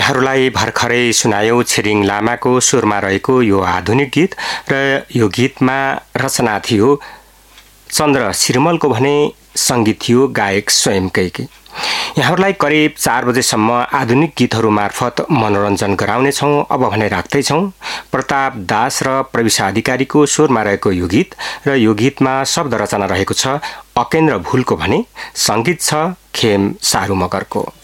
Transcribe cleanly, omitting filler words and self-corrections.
यहाँहरूलाई भर्खरै सुनायो छिरिङ लामाको स्वरमा रहेको यो आधुनिक गीत र यो गीतमा रचना थियो चन्द्र श्रीमलको भने संगीत थियो गायक स्वयंकै। यहाँहरूलाई करिब 4 बजेसम्म आधुनिक गीतहरू मार्फत मनोरञ्जन गराउनेछौँ। अब भने राख्दैछौँ प्रताप दास र प्रविशा अधिकारीको स्वरमा रहेको यो गीत र यो गीतमा शब्द रचना रहेको छ अकेन्द्र भुलको भने संगीत छ खेम सारू मगरको।